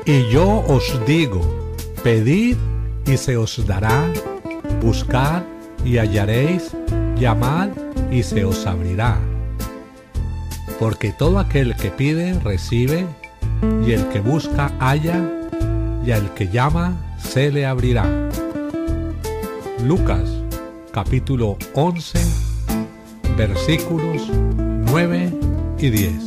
Y yo os digo, pedid y se os dará, buscad y hallaréis, llamad y se os abrirá. Porque todo aquel que pide, recibe, y el que busca, halla, y al que llama, se le abrirá. Lucas, capítulo 11, versículos 9 y 10.